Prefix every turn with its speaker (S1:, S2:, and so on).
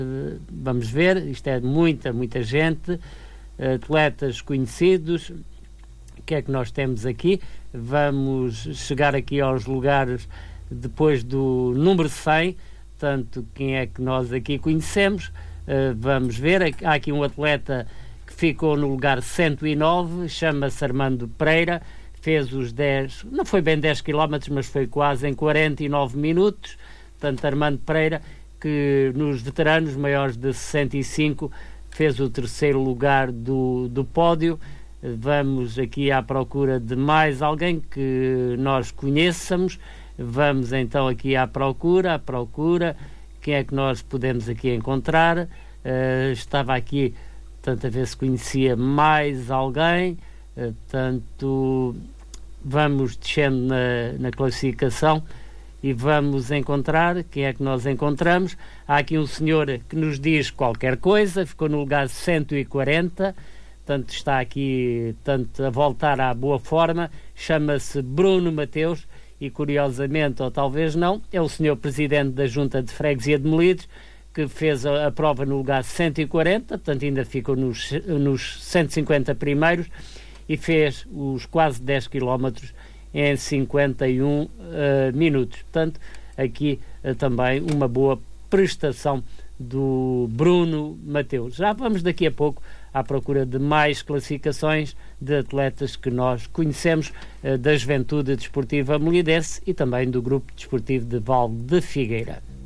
S1: Vamos ver, isto é muita gente, atletas conhecidos. O que é que nós temos aqui? Vamos chegar aqui aos lugares depois do número 100, portanto, quem é que nós aqui conhecemos? Vamos ver, há aqui um atleta que ficou no lugar 109, chama-se Armando Pereira, fez os 10, não foi bem 10 km, mas foi quase em 49 minutos, portanto, Armando Pereira, que nos veteranos maiores de 65 fez o terceiro lugar do pódio. Vamos aqui à procura de mais alguém que nós conheçamos. Vamos então aqui à procura, quem é que nós podemos aqui encontrar? Estava aqui, portanto, a ver se conhecia mais alguém, portanto, vamos descendo na classificação e vamos encontrar, quem é que nós encontramos? Há aqui um senhor que nos diz qualquer coisa, ficou no lugar 140, portanto, está aqui a voltar à boa forma, chama-se Bruno Mateus, e curiosamente, ou talvez não, é o senhor presidente da Junta de Freguesia de Melides, que fez a prova no lugar 140, portanto ainda ficou nos 150 primeiros, e fez os quase 10 km em 51 minutos. Portanto, aqui também uma boa prestação do Bruno Mateus. Já vamos daqui a pouco à procura de mais classificações de atletas que nós conhecemos da Juventude Desportiva Melidense e também do Grupo Desportivo de Val de Figueira.